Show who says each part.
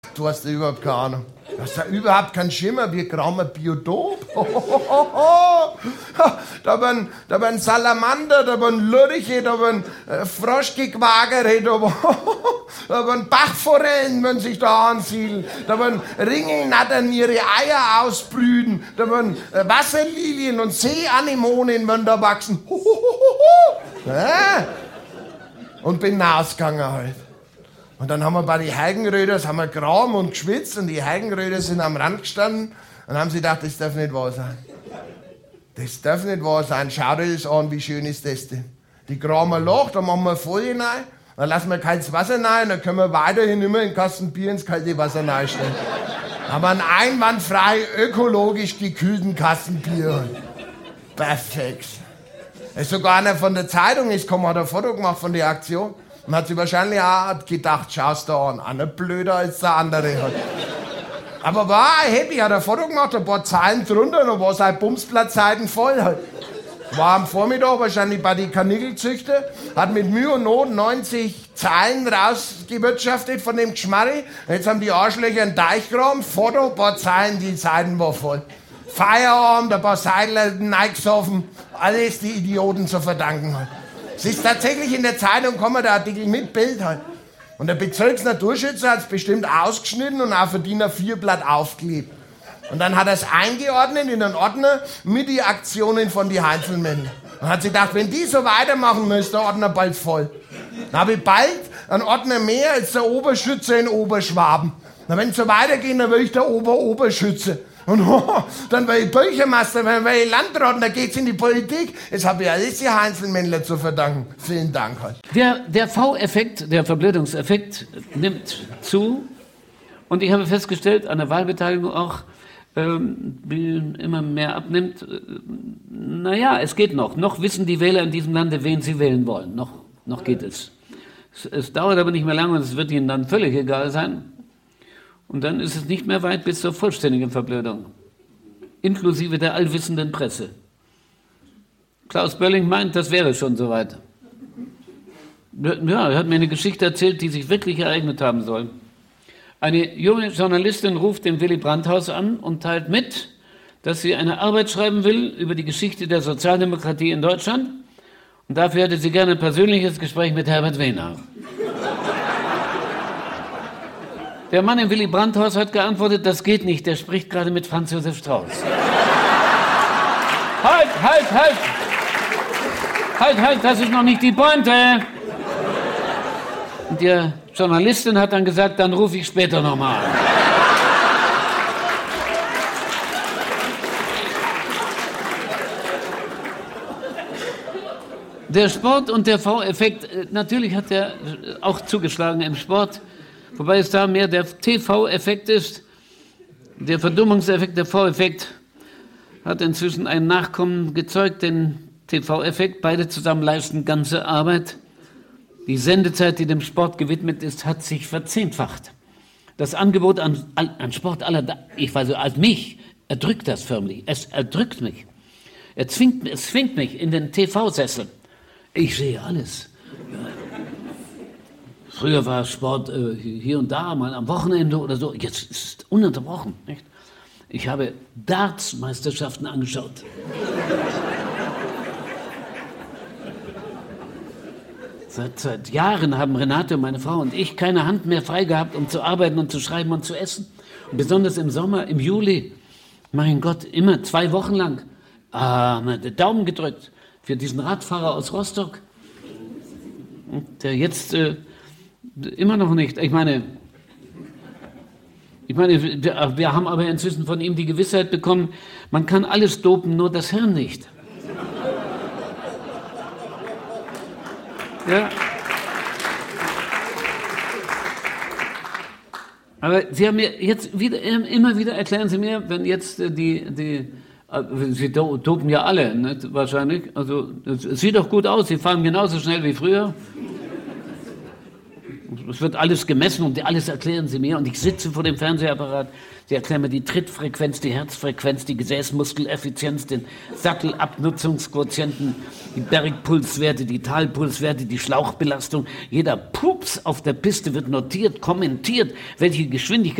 Speaker 1: Du hast ja überhaupt keine Ahnung. Du hast ja überhaupt keinen Schimmer, wie grauen ein Biotop. Da werden Salamander, da werden Lurche, da werden Froschgequagere, da werden Bachforellen, wenn sich da ansiedeln, da werden Ringelnattern ihre Eier ausbrüten, da werden Wasserlilien und Seeanemonen werden da wachsen. Und bin rausgegangen halt. Und dann haben wir bei den Heigenröders graben und geschwitzt und die Heigenröder sind am Rand gestanden und haben sie gedacht, das darf nicht wahr sein. Das darf nicht wahr sein. Schau dir das an, wie schön ist das denn. Die graben ein Loch, da machen wir Folie rein, dann lassen wir kaltes Wasser rein und dann können wir weiterhin immer einen Kasten Bier ins kalte Wasser reinstellen. Aber einen einwandfrei ökologisch gekühlten Kasten Bier. Perfekt. Es ist sogar einer von der Zeitung ist gekommen, hat ein Foto gemacht von der Aktion. Und hat sich wahrscheinlich auch gedacht, schau's da an, einer blöder als der andere hat. Aber war happy, hat ein Foto gemacht, ein paar Zeilen drunter, dann war sein Bumsblattseiten voll halt. War am Vormittag wahrscheinlich bei den Kanickelzüchter, hat mit Mühe und Not 90 Zeilen rausgewirtschaftet von dem Geschmarri. Jetzt haben die Arschlöcher einen Teich gegraben, Foto, ein paar Zeilen, die Seiten war voll. Feierabend, ein paar Seidler reingesoffen, alles die Idioten zu verdanken halt. Es ist tatsächlich in der Zeitung, kommt der Artikel mit Bild halt. Und der Bezirksnaturschützer hat es bestimmt ausgeschnitten und auf ein DIN A4-Blatt aufgeklebt. Und dann hat er es eingeordnet in einen Ordner mit den Aktionen von den Heinzelmännern. Und hat sich gedacht, wenn die so weitermachen müssen, ist der Ordner bald voll. Dann habe ich bald einen Ordner mehr als der Oberschütze in Oberschwaben. Na, wenn es so weitergeht, dann will ich der Oberschütze. Und dann war ich Bürgermeister, dann war ich Landrat und dann geht's in die Politik. Jetzt habe ich alles die Heinzelmännler zu verdanken. Vielen Dank halt.
Speaker 2: Der V-Effekt, der Verblödungseffekt nimmt zu. Und ich habe festgestellt, an der Wahlbeteiligung auch, wie immer mehr abnimmt. Naja, es geht noch. Noch wissen die Wähler in diesem Lande, wen sie wählen wollen. Noch geht es. Es dauert aber nicht mehr lange und es wird ihnen dann völlig egal sein. Und dann ist es nicht mehr weit bis zur vollständigen Verblödung, inklusive der allwissenden Presse. Klaus Bölling meint, das wäre schon soweit. Ja, er hat mir eine Geschichte erzählt, die sich wirklich ereignet haben soll. Eine junge Journalistin ruft im Willy Brandt-Haus an und teilt mit, dass sie eine Arbeit schreiben will über die Geschichte der Sozialdemokratie in Deutschland. Und dafür hätte sie gerne ein persönliches Gespräch mit Herbert Wehner. Der Mann im Willy Brandt-Haus hat geantwortet, das geht nicht, der spricht gerade mit Franz Josef Strauß. Halt, das ist noch nicht die Pointe. Und die Journalistin hat dann gesagt, dann rufe ich später nochmal an. Der Sport und der V-Effekt, natürlich hat er auch zugeschlagen im Sport. Wobei es da mehr der TV-Effekt ist, der Verdummungseffekt, der V-Effekt hat inzwischen einen Nachkommen gezeugt, den TV-Effekt. Beide zusammen leisten ganze Arbeit. Die Sendezeit, die dem Sport gewidmet ist, hat sich verzehnfacht. Das Angebot an Sport aller, ich weiß nicht, als mich, erdrückt das förmlich. Es erdrückt mich. Es zwingt mich in den TV-Sessel. Ich sehe alles. Ja. Früher war Sport hier und da, mal am Wochenende oder so. Jetzt ist es ununterbrochen. Nicht? Ich habe Darts-Meisterschaften angeschaut. Seit Jahren haben Renate, meine Frau und ich keine Hand mehr frei gehabt, um zu arbeiten und zu schreiben und zu essen. Und besonders im Sommer, im Juli, mein Gott, immer 2 Wochen lang, den Daumen gedrückt für diesen Radfahrer aus Rostock, der jetzt immer noch nicht, ich meine, wir haben aber inzwischen von ihm die Gewissheit bekommen, man kann alles dopen, nur das Hirn nicht. Ja. Aber Sie haben mir jetzt immer wieder erklären Sie mir, wenn jetzt Sie dopen ja alle, nicht? Wahrscheinlich. Also es sieht doch gut aus, Sie fahren genauso schnell wie früher. es wird alles gemessen und alles erklären sie mir. Und ich sitze vor dem Fernsehapparat, sie erklären mir die Trittfrequenz, die Herzfrequenz, die Gesäßmuskeleffizienz, den Sattelabnutzungsquotienten, die Bergpulswerte, die Talpulswerte, die Schlauchbelastung. Jeder Pups auf der Piste wird notiert, kommentiert, welche Geschwindigkeit